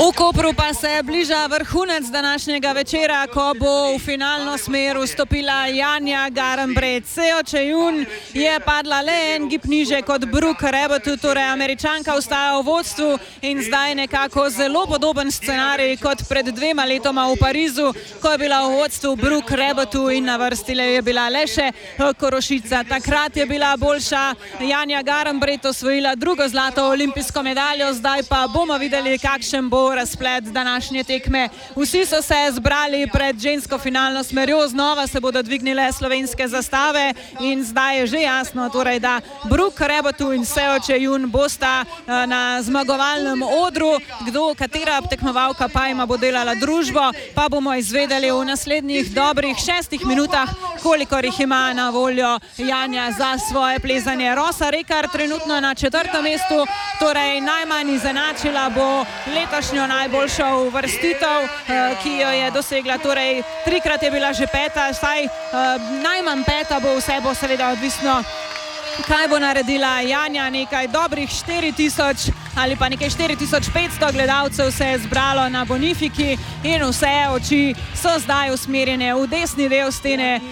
V Kopru pa se bliža vrhunec današnjega večera, ko bo v finalno smer vstopila Janja Garnbret. Seo Che-Jun je padla le en gib niže kot Brooke Rabatu, torej Američanka ostaja v vodstvu in zdaj nekako zelo podoben scenarij kot pred 2 letoma v Parizu, ko je bila v vodstvu Brooke Rabatu in na vrsti je bila le še Korošica. Takrat je bila boljša Janja Garnbret, osvojila drugo zlato olimpijsko medaljo, zdaj pa bomo videli, kakšen bo razplet današnje tekme. Vsi so se zbrali pred žensko finalno smerjo, znova se bodo dvignile slovenske zastave in zdaj je že jasno, torej, da Brooke Rabatu in Seo Che-Jun bosta na zmagovalnem odru. Katera tekmovalka pa ima bo delala družbo, pa bomo izvedeli v naslednjih dobrih 6 minutah, kolikor jih ima na voljo Janja za svoje plezanje. Rosa Rekar trenutno na 4. mestu, torej najmanj izenačila bo letošnjo najboljšo uvrstitev, ki jo je dosegla, torej 3-krat je bila že 5, vsaj najmanj 5 bo, vse bo seveda odvisno, kaj bo naredila Janja. Nekaj dobrih 4000 ali pa nekaj 4500 gledalcev se je zbralo na Bonifiki in vse oči so zdaj usmerjene v desni del stene,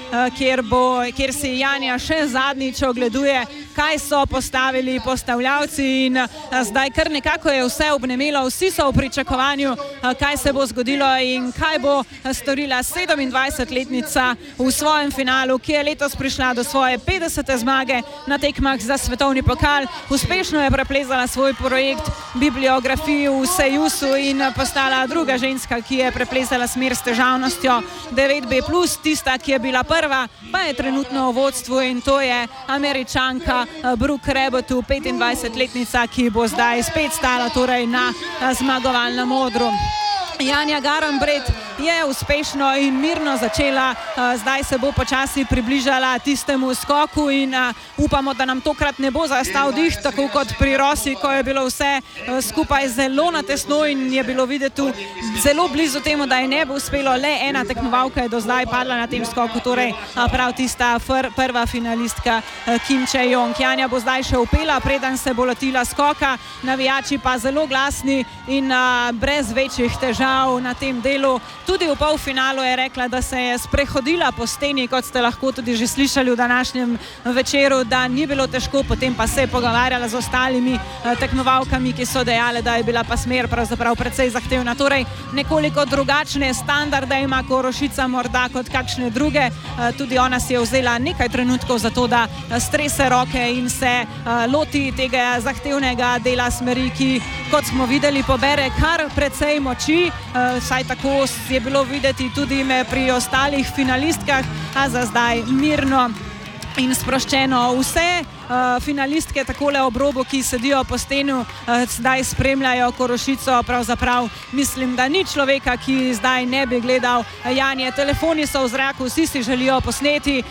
kjer si Janja še zadnjič ogleduje, kaj so postavili postavljavci in zdaj kar nekako je vse obnemelo, vsi so v pričakovanju, kaj se bo zgodilo in kaj bo storila 27-letnica v svojem finalu, ki je letos prišla do svoje 50. zmage na tekmah za svetovni pokal. Uspešno je preplezala svoj projekt bibliografiji v Sejusu in postala druga ženska, ki je preplezala smer s težavnostjo 9B+, tista, ki je bila prva, pa je trenutno v vodstvu in to je Američanka Brooke Rabatu, 25-letnica, ki bo zdaj spet stala torej na zmagovalnem odru. Janja Garnbret je uspešno in mirno začela, zdaj se bo počasi približala tistemu skoku in upamo, da nam tokrat ne bo zastal dih, tako kot pri Rosi, ko je bilo vse skupaj zelo natesno in je bilo videti zelo blizu temu, da je ne bo uspelo. Le ena tekmovalka je do zdaj padla na tem skoku, torej prav tista prva finalistka Kim Chae-Young. Janja bo zdaj še upela, preden se bo lotila skoka, navijači pa zelo glasni in brez večjih težav na tem delu. Tudi v polfinalu je rekla, da se je sprehodila po steni, kot ste lahko tudi že slišali v današnjem večeru, da ni bilo težko, potem pa se je pogovarjala z ostalimi tekmovalkami, ki so dejale, da je bila pa smer pravzaprav precej zahtevna. Torej nekoliko drugačne standarde ima Korošica morda kot kakšne druge. Tudi ona si je vzela nekaj trenutkov za to, da strese roke in se loti tega zahtevnega dela smeri, ki, kot smo videli, pobere kar precej moči, saj tako je bilo videti tudi pri ostalih finalistkah, a za zdaj mirno in sproščeno. Vse finalistke takole ob robu, ki sedijo po stenu, zdaj spremljajo Korošico, pravzaprav mislim, da ni človeka, ki zdaj ne bi gledal Janje. Telefoni so v zraku, vsi si želijo posneti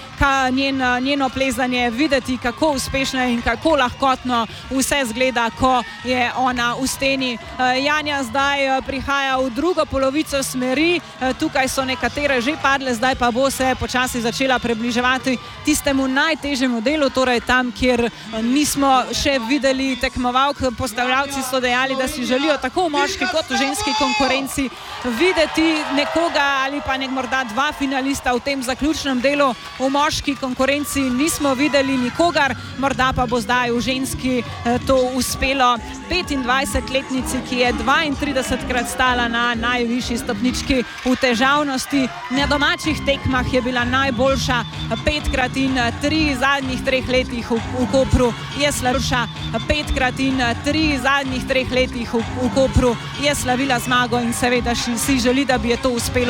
njeno plezanje, videti, kako uspešno in kako lahkotno vse zgleda, ko je ona v steni. Janja zdaj prihaja v drugo polovico smeri, tukaj so nekatere že padle, zdaj pa bo se počasi začela približevati tistemu najtežjemu delu, torej tam, kjer nismo še videli tekmovalk. Postavljavci so dejali, da si želijo tako v moški kot v ženski konkurenci videti nekoga ali pa morda 2 finalista v tem zaključnem delu. V moški konkurenci nismo videli nikogar, morda pa bo zdaj v ženski to uspelo 25-letnici, ki je 32-krat stala na najvišji stopnički v težavnosti. Na domačih tekmah je bila najboljša 5-krat in 3 zadnjih 3 letih v Kopru je slavila 5-krat in 3 zadnjih 3 letih v Kopru je slavila zmago in seveda si želi, da bi je to uspelo